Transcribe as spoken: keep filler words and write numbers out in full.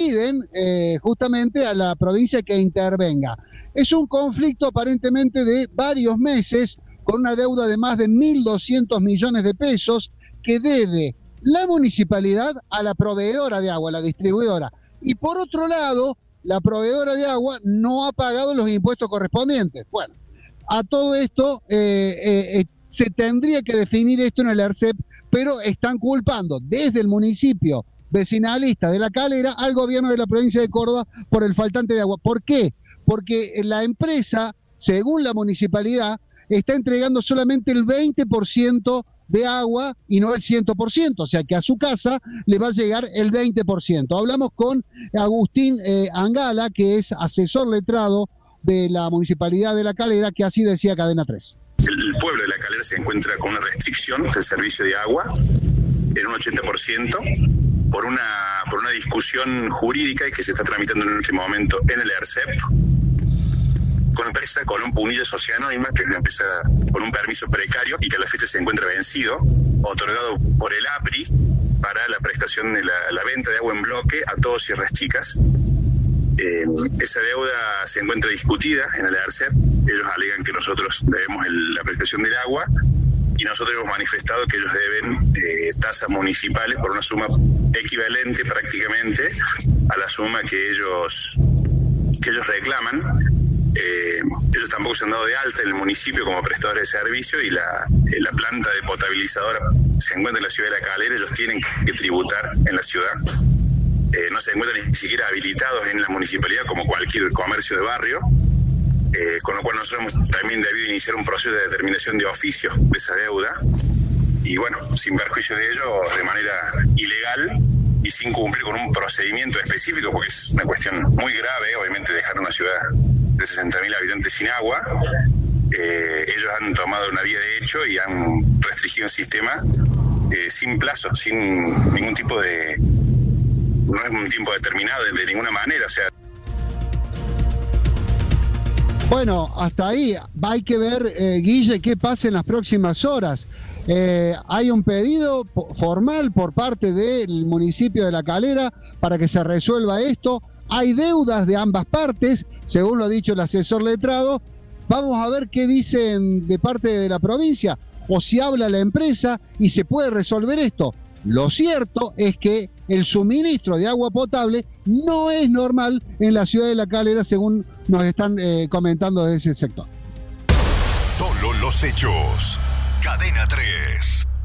piden eh, justamente a la provincia que intervenga. Es un conflicto aparentemente de varios meses, con una deuda de más de mil doscientos millones de pesos que debe la municipalidad a la proveedora de agua, la distribuidora. Y por otro lado, la proveedora de agua no ha pagado los impuestos correspondientes. Bueno, a todo esto eh, eh, eh, se tendría que definir esto en el ERCEP, pero están culpando desde el municipio vecinalista de La Calera al gobierno de la provincia de Córdoba por el faltante de agua. ¿Por qué? Porque la empresa, según la municipalidad, está entregando solamente el veinte por ciento de agua y no el cien por ciento, o sea que a su casa le va a llegar el veinte por ciento. Hablamos con Agustín eh, Angala, que es asesor letrado de la Municipalidad de La Calera, que así decía Cadena tres. El pueblo de La Calera se encuentra con una restricción del servicio de agua en un ochenta por ciento por una, por una discusión jurídica que se está tramitando en este momento en el ERCEP, con una empresa Colón Punilla Sociedad Anónima, que es una empresa con un permiso precario y que a la fecha se encuentra vencido, otorgado por el A P R I para la prestación de la, la venta de agua en bloque a todos Sierras Chicas. Eh, esa deuda se encuentra discutida en el ERCEP. Ellos alegan que nosotros debemos el, la prestación del agua, y nosotros hemos manifestado que ellos deben eh, tasas municipales por una suma equivalente prácticamente a la suma que ellos, que ellos reclaman. Eh, ellos tampoco se han dado de alta en el municipio como prestadores de servicio, y la, eh, la planta de potabilizadora se encuentra en la ciudad de La Calera. Ellos tienen que tributar en la ciudad. Eh, no se encuentran ni siquiera habilitados en la municipalidad como cualquier comercio de barrio, eh, con lo cual nosotros hemos también debido iniciar un proceso de determinación de oficio de esa deuda, y bueno, sin perjuicio de ello, de manera ilegal y sin cumplir con un procedimiento específico, porque es una cuestión muy grave, obviamente, dejar una ciudad de sesenta mil habitantes sin agua. Eh, ellos han tomado una vía de hecho y han restringido el sistema eh, sin plazo, sin ningún tipo de... no es un tiempo determinado de, de ninguna manera, o sea... Bueno, hasta ahí hay que ver, eh, Guille, qué pasa en las próximas horas. Eh, hay un pedido formal por parte del municipio de La Calera para que se resuelva esto. Hay deudas de ambas partes, según lo ha dicho el asesor letrado. Vamos a ver qué dicen de parte de la provincia, o si habla la empresa y se puede resolver esto. Lo cierto es que el suministro de agua potable no es normal en la ciudad de La Calera, según nos están eh, comentando desde ese sector. Solo los hechos. Cadena tres.